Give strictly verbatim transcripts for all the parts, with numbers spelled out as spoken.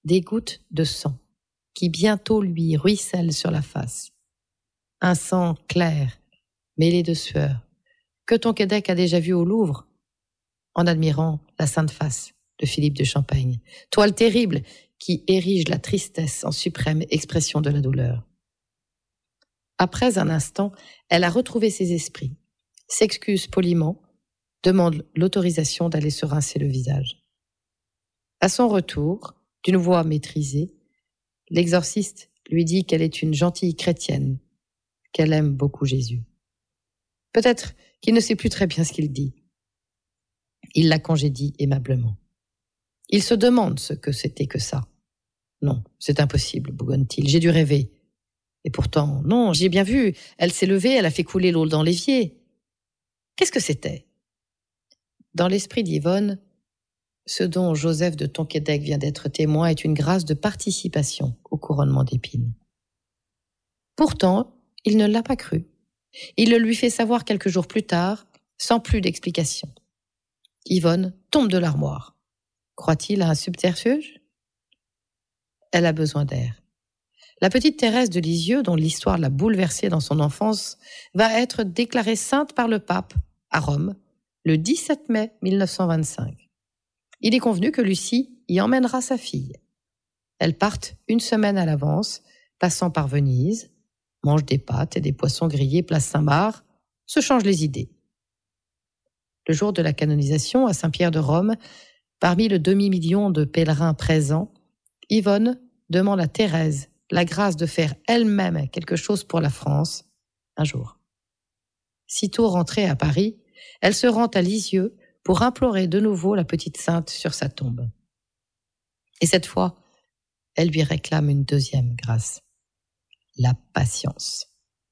des gouttes de sang qui bientôt lui ruissellent sur la face. Un sang clair, mêlé de sueur, que Tonquédec a déjà vu au Louvre, en admirant la Sainte Face de Philippe de Champaigne, toile terrible qui érige la tristesse en suprême expression de la douleur. Après un instant, elle a retrouvé ses esprits, s'excuse poliment, demande l'autorisation d'aller se rincer le visage. À son retour, d'une voix maîtrisée, l'exorciste lui dit qu'elle est une gentille chrétienne, qu'elle aime beaucoup Jésus. Peut-être qu'il ne sait plus très bien ce qu'il dit. Il la congédie aimablement. Il se demande ce que c'était que ça. Non, c'est impossible, bougonne-t-il, j'ai dû rêver. Et pourtant, non, j'ai bien vu, elle s'est levée, elle a fait couler l'eau dans l'évier. Qu'est-ce que c'était ? Dans l'esprit d'Yvonne, ce dont Joseph de Tonquédec vient d'être témoin est une grâce de participation au couronnement d'épines. Pourtant, il ne l'a pas cru. Il le lui fait savoir quelques jours plus tard, sans plus d'explication. Yvonne tombe de l'armoire. Croit-il à un subterfuge ? Elle a besoin d'air. La petite Thérèse de Lisieux, dont l'histoire l'a bouleversée dans son enfance, va être déclarée sainte par le pape à Rome le dix-sept mai mille neuf cent vingt-cinq. Il est convenu que Lucie y emmènera sa fille. Elles partent une semaine à l'avance, passant par Venise, mangent des pâtes et des poissons grillés place Saint-Marc, se changent les idées. Le jour de la canonisation à Saint-Pierre de Rome, parmi le demi-million de pèlerins présents, Yvonne demande à Thérèse la grâce de faire elle-même quelque chose pour la France un jour. Sitôt rentrée à Paris, elle se rend à Lisieux pour implorer de nouveau la petite sainte sur sa tombe. Et cette fois, elle lui réclame une deuxième grâce, la patience.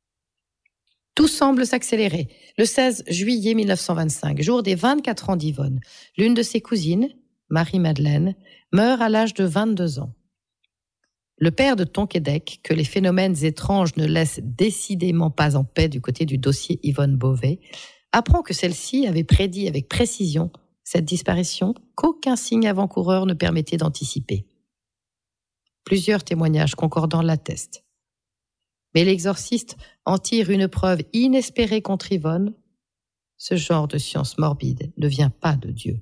Tout semble s'accélérer. Le seize juillet mille neuf cent vingt-cinq, jour des vingt-quatre ans d'Yvonne, l'une de ses cousines, Marie-Madeleine, meurt à l'âge de vingt-deux ans. Le père de Tonquédec, que les phénomènes étranges ne laissent décidément pas en paix du côté du dossier Yvonne Beauvais, apprend que celle-ci avait prédit avec précision cette disparition qu'aucun signe avant-coureur ne permettait d'anticiper. Plusieurs témoignages concordants l'attestent. Mais l'exorciste en tire une preuve inespérée contre Yvonne. Ce genre de science morbide ne vient pas de Dieu.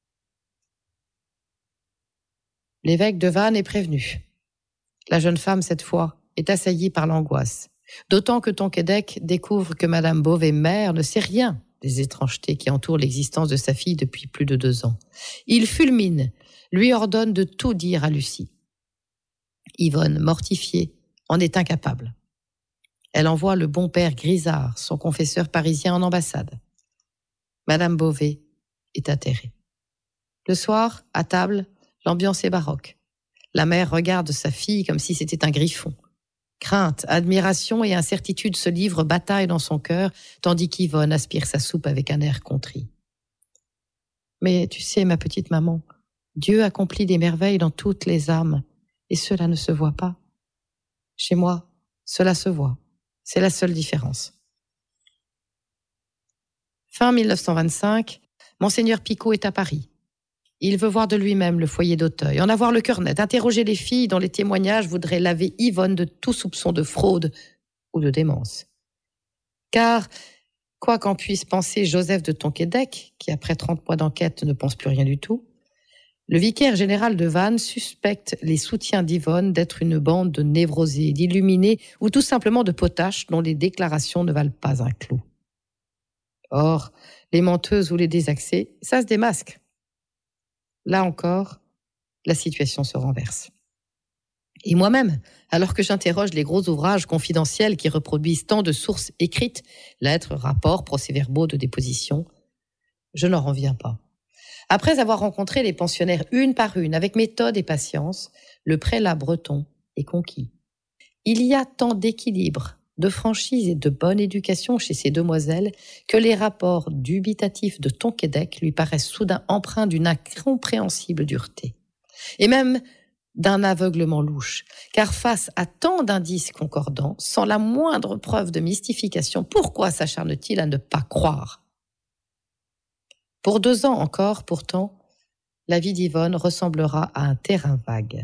L'évêque de Vannes est prévenu. La jeune femme, cette fois, est assaillie par l'angoisse, d'autant que Tonquédec découvre que Madame Beauvais mère ne sait rien des étrangetés qui entourent l'existence de sa fille depuis plus de deux ans. Il fulmine, lui ordonne de tout dire à Lucie. Yvonne, mortifiée, en est incapable. Elle envoie le bon père Grisard, son confesseur parisien, en ambassade. Madame Beauvais est atterrée. Le soir, à table, l'ambiance est baroque. La mère regarde sa fille comme si c'était un griffon. Crainte, admiration et incertitude se livrent bataille dans son cœur, tandis qu'Yvonne aspire sa soupe avec un air contrit. Mais tu sais, ma petite maman, Dieu accomplit des merveilles dans toutes les âmes, et cela ne se voit pas. Chez moi, cela se voit. C'est la seule différence. Fin mille neuf cent vingt-cinq, Monseigneur Picot est à Paris. Il veut voir de lui-même le foyer d'Auteuil, en avoir le cœur net, interroger les filles dont les témoignages voudraient laver Yvonne de tout soupçon de fraude ou de démence. Car, quoi qu'en puisse penser Joseph de Tonquédec, qui après trente mois d'enquête ne pense plus rien du tout, le vicaire général de Vannes suspecte les soutiens d'Yvonne d'être une bande de névrosés, d'illuminés ou tout simplement de potaches dont les déclarations ne valent pas un clou. Or, les menteuses ou les désaxées, ça se démasque. Là encore, la situation se renverse. Et moi-même, alors que j'interroge les gros ouvrages confidentiels qui reproduisent tant de sources écrites, lettres, rapports, procès-verbaux de déposition, je n'en reviens pas. Après avoir rencontré les pensionnaires une par une, avec méthode et patience, le prélat breton est conquis. Il y a tant d'équilibre, de franchise et de bonne éducation chez ces demoiselles que les rapports dubitatifs de Tonquédec lui paraissent soudain empreints d'une incompréhensible dureté. Et même d'un aveuglement louche, car face à tant d'indices concordants, sans la moindre preuve de mystification, pourquoi s'acharne-t-il à ne pas croire ? Pour deux ans encore, pourtant, la vie d'Yvonne ressemblera à un terrain vague.